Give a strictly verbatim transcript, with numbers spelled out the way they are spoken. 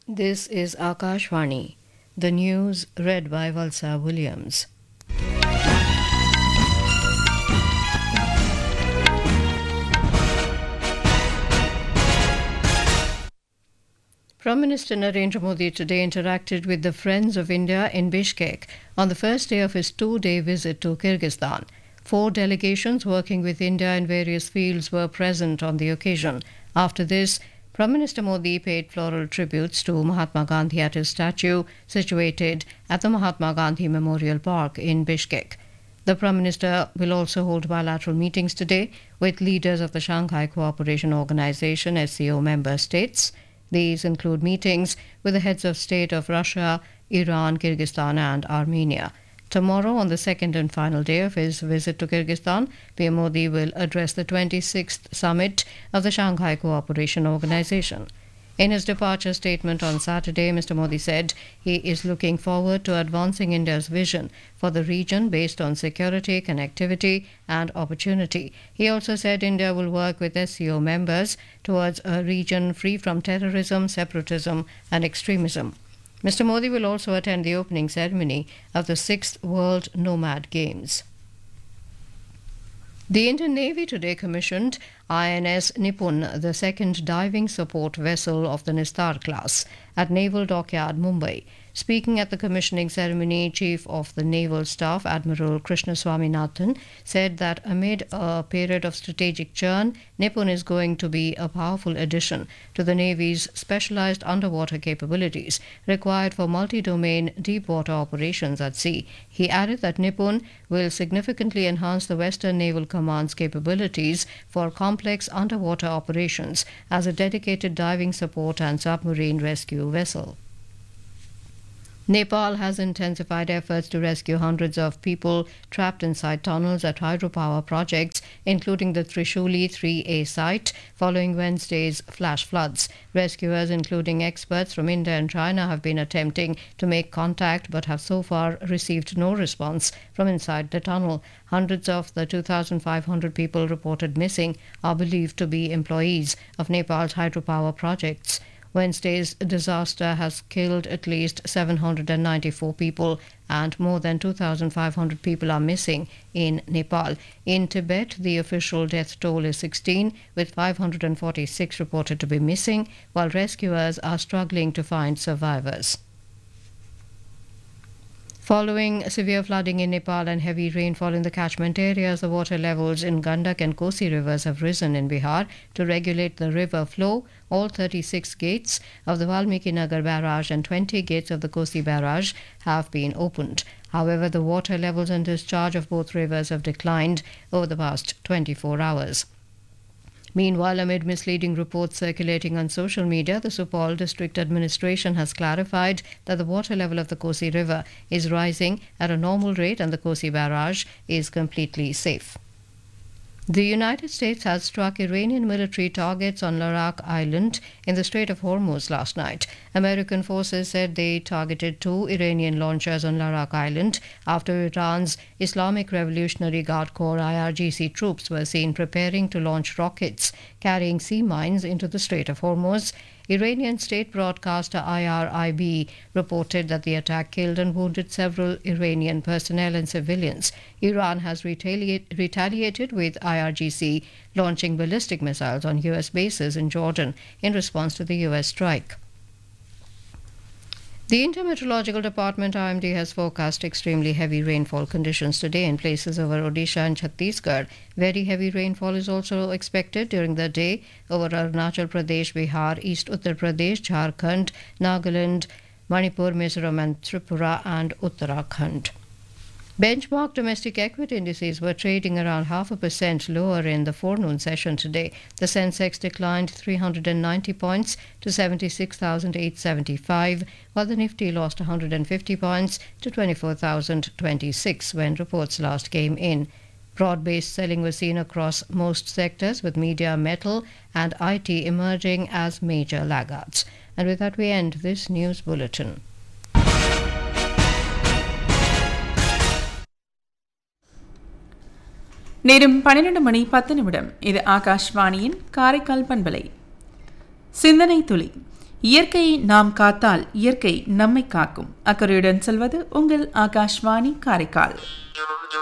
This is Akashvani. The news read by Valsa Williams. Prime Minister Narendra Modi today interacted with the Friends of India in Bishkek on the first day of his two-day visit to Kyrgyzstan. Four delegations working with India in various fields were present on the occasion. After this, Prime Minister Modi paid floral tributes to Mahatma Gandhi at his statue situated at the Mahatma Gandhi Memorial Park in Bishkek. The Prime Minister will also hold bilateral meetings today with leaders of the Shanghai Cooperation Organization S C O member states. These include meetings with the heads of state of Russia, Iran, Kyrgyzstan and Armenia. Tomorrow, on the second and final day of his visit to Kyrgyzstan, P M Modi will address the twenty-sixth summit of the Shanghai Cooperation Organization. In his departure statement on Saturday, Mister Modi said he is looking forward to advancing India's vision for the region based on security, connectivity and opportunity. He also said India will work with S C O members towards a region free from terrorism, separatism and extremism. Mister Modi will also attend the opening ceremony of the sixth World Nomad Games. The Indian Navy today commissioned I N S Nipun, the second diving support vessel of the Nistar class, at Naval Dockyard, Mumbai. Speaking at the commissioning ceremony, Chief of the Naval Staff, Admiral Krishna Swaminathan, said that amid a period of strategic churn, Nipun is going to be a powerful addition to the Navy's specialized underwater capabilities required for multi-domain deep-water operations at sea. He added that Nipun will significantly enhance the Western Naval Command's capabilities for complex underwater operations as a dedicated diving support and submarine rescue vessel. Nepal has intensified efforts to rescue hundreds of people trapped inside tunnels at hydropower projects, including the Trishuli three A site, following Wednesday's flash floods. Rescuers, including experts from India and China, have been attempting to make contact but have so far received no response from inside the tunnel. Hundreds of the two thousand five hundred people reported missing are believed to be employees of Nepal's hydropower projects. Wednesday's disaster has killed at least seven hundred ninety-four people and more than two thousand five hundred people are missing in Nepal. In Tibet, the official death toll is sixteen, with five hundred forty-six reported to be missing, while rescuers are struggling to find survivors. Following severe flooding in Nepal and heavy rainfall in the catchment areas, the water levels in Gandak and Kosi rivers have risen in Bihar. To regulate the river flow, all thirty-six gates of the Valmiki Nagar barrage and twenty gates of the Kosi barrage have been opened. However, the water levels and discharge of both rivers have declined over the past twenty-four hours. Meanwhile, amid misleading reports circulating on social media, the Supaul District Administration has clarified that the water level of the Kosi River is rising at a normal rate and the Kosi barrage is completely safe. The United States has struck Iranian military targets on Larak Island in the Strait of Hormuz last night. American forces said they targeted two Iranian launchers on Larak Island after Iran's Islamic Revolutionary Guard Corps I R G C troops were seen preparing to launch rockets carrying sea mines into the Strait of Hormuz. Iranian state broadcaster I R I B reported that the attack killed and wounded several Iranian personnel and civilians. Iran has retaliate, retaliated with I R G C launching ballistic missiles on U S bases in Jordan in response to the U S strike. The Intermeteorological Department I M D has forecast extremely heavy rainfall conditions today in places over Odisha and Chhattisgarh. Very heavy rainfall is also expected during the day over Arunachal Pradesh, Bihar, East Uttar Pradesh, Jharkhand, Nagaland, Manipur, Mizoram and Tripura and Uttarakhand. Benchmark domestic equity indices were trading around half a percent lower in the forenoon session today. The Sensex declined three hundred ninety points to seventy-six thousand eight hundred seventy-five, while the Nifty lost one hundred fifty points to twenty-four thousand twenty-six when reports last came in. Broad-based selling was seen across most sectors, with media, metal and I T emerging as major laggards. And with that we end this news bulletin. நேரம் பன்னிரண்டு மணி பத்து நிமிடம். இது ஆகாஷ்வாணியின் காரைக்கால் பண்பலை. சிந்தனை துளி. இயற்கையை நாம் காத்தால் இயற்கை நம்மை காக்கும். அக்கறையுடன் செல்வது உங்கள் ஆகாஷ்வாணி காரைக்கால்.